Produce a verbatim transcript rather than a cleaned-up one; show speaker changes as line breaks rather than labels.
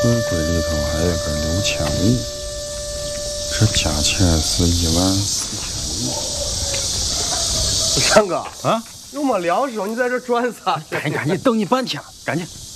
衣柜里头还有个六千五，这加起来是一万四千五。
强哥
啊，
有没粮食？你在这转啥？
赶紧赶紧，等你半天，赶紧。